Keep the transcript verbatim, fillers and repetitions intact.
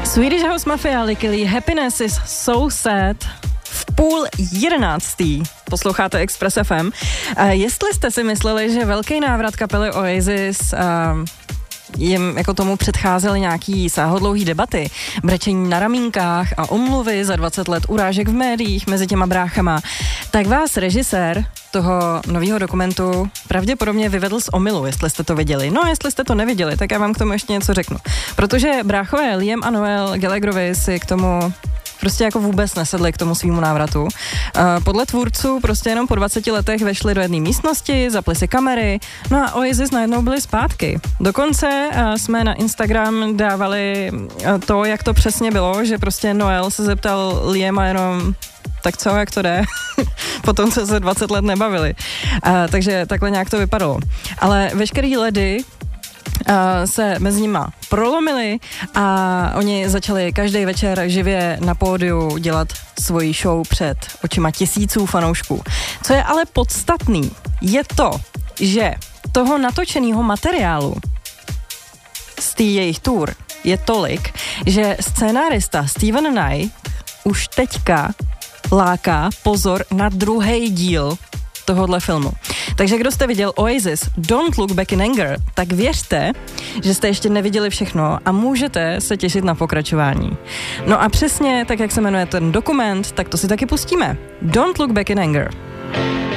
Swedish House Mafia, Likely, Happiness is so sad. V půl jedenáctý posloucháte Express F M. Uh, jestli jste si mysleli, že velký návrat kapely Oasis uh, jim jako tomu předcházely nějaký sáhodlouhý debaty, brečení na ramínkách a omluvy za dvacet let urážek v médiích mezi těma bráchama, tak vás režisér toho nového dokumentu pravděpodobně vyvedl z omylu, jestli jste to viděli. No a jestli jste to neviděli, tak já vám k tomu ještě něco řeknu. Protože bráchové Liam a Noel Gallagherovi si k tomu prostě jako vůbec nesedli k tomu svýmu návratu. Uh, podle tvůrců prostě jenom po dvaceti letech vešli do jedné místnosti, zapli si kamery, no a Oasis najednou byli zpátky. Dokonce uh, jsme na Instagram dávali uh, to, jak to přesně bylo, že prostě Noel se zeptal Liama jenom tak co, jak to jde? Potom se dvacet let nebavili. Uh, takže takhle nějak to vypadalo. Ale veškerý ledy Uh, se mezi nima prolomili a oni začali každý večer živě na pódiu dělat svoji show před očima tisíců fanoušků. Co je ale podstatný, je to, že toho natočeného materiálu z té jejich tour je tolik, že scénárista Steven Knight už teďka láká pozor na druhý díl tohohle filmu. Takže kdo jste viděl Oasis Don't Look Back in Anger, tak věřte, že jste ještě neviděli všechno a můžete se těšit na pokračování. No a přesně tak, jak se jmenuje ten dokument, tak to si taky pustíme. Don't Look Back in Anger.